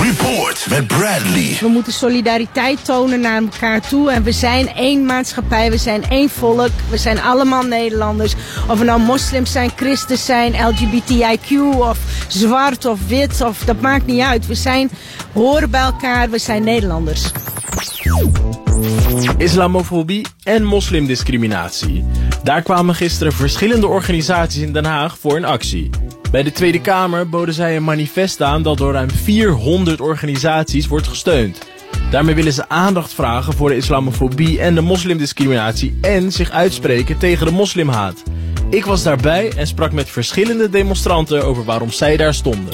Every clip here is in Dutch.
Report met Bradley. We moeten solidariteit tonen naar elkaar toe. En we zijn één maatschappij, we zijn één volk. We zijn allemaal Nederlanders. Of we nou moslims zijn, christen zijn, LGBTIQ of zwart of wit. Of, dat maakt niet uit. Horen bij elkaar, we zijn Nederlanders. Islamofobie en moslimdiscriminatie. Daar kwamen gisteren verschillende organisaties in Den Haag voor in actie. Bij de Tweede Kamer boden zij een manifest aan dat door ruim 400 organisaties wordt gesteund. Daarmee willen ze aandacht vragen voor de islamofobie en de moslimdiscriminatie en zich uitspreken tegen de moslimhaat. Ik was daarbij en sprak met verschillende demonstranten over waarom zij daar stonden.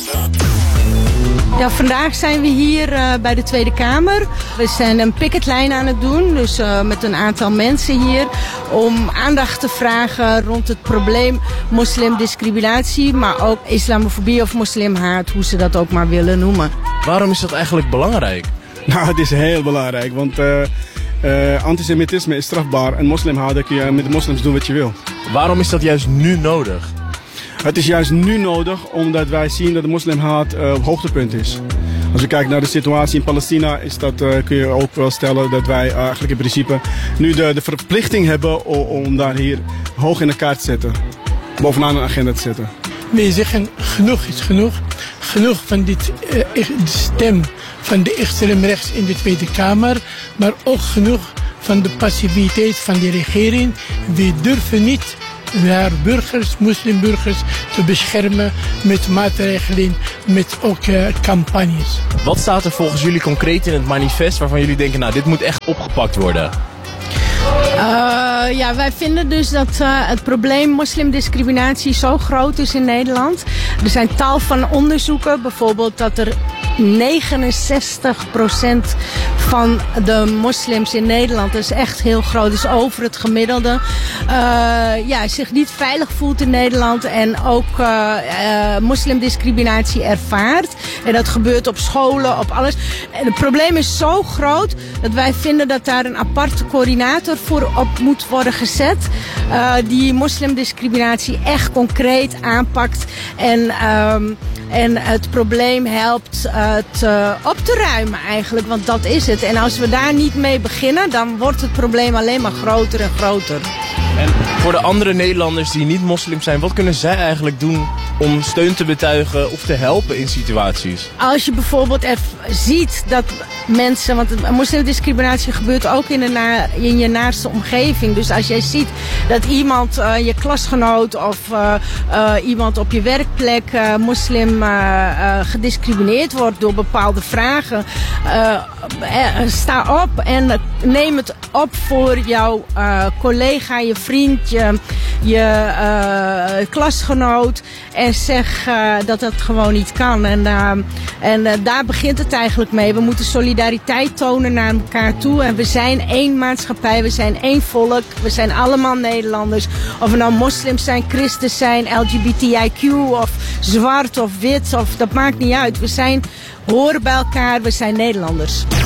Ja, vandaag zijn we hier bij de Tweede Kamer. We zijn een picketlijn aan het doen, dus met een aantal mensen hier, om aandacht te vragen rond het probleem moslimdiscriminatie, maar ook islamofobie of moslimhaat, hoe ze dat ook maar willen noemen. Waarom is dat eigenlijk belangrijk? Nou, het is heel belangrijk, want antisemitisme is strafbaar en moslimhaat, dan kun je met de moslims doen wat je wil. Waarom is dat juist nu nodig? Het is juist nu nodig omdat wij zien dat de moslimhaat op hoogtepunt is. Als we kijken naar de situatie in Palestina, kun je ook wel stellen dat wij eigenlijk in principe nu de verplichting hebben om daar hier hoog in de kaart te zetten. Bovenaan een agenda te zetten. Wij zeggen genoeg is genoeg. Genoeg van de stem van de extreemrechts in de Tweede Kamer. Maar ook genoeg van de passiviteit van de regering. We durven niet naar burgers, moslimburgers te beschermen met maatregelen, met ook campagnes. Wat staat er volgens jullie concreet in het manifest waarvan jullie denken, nou, dit moet echt opgepakt worden? Ja, wij vinden dus dat het probleem moslimdiscriminatie zo groot is in Nederland. Er zijn tal van onderzoeken, bijvoorbeeld dat er 69% van de moslims in Nederland, dat is echt heel groot, is over het gemiddelde, zich niet veilig voelt in Nederland en ook moslimdiscriminatie ervaart. En dat gebeurt op scholen, op alles. En het probleem is zo groot dat wij vinden dat daar een aparte coördinator voor op moet worden gezet, die moslimdiscriminatie echt concreet aanpakt en het probleem helpt op te ruimen eigenlijk, want dat is het. En als we daar niet mee beginnen, dan wordt het probleem alleen maar groter en groter. En voor de andere Nederlanders die niet moslim zijn, wat kunnen zij eigenlijk doen om steun te betuigen of te helpen in situaties? Als je bijvoorbeeld ziet dat mensen, want moslimdiscriminatie gebeurt ook in je naaste omgeving. Dus als jij ziet dat iemand, je klasgenoot of iemand op je werkplek moslim gediscrimineerd wordt door bepaalde vragen, sta op en neem het op voor jouw collega, je vriend, je klasgenoot en zeg dat dat gewoon niet kan. En daar begint het eigenlijk mee. We moeten solidariteit tonen naar elkaar toe. En we zijn één maatschappij, we zijn één volk. We zijn allemaal Nederlanders. Of we nou moslims zijn, christen zijn, LGBTIQ of zwart of wit. Of, dat maakt niet uit. Horen bij elkaar, we zijn Nederlanders.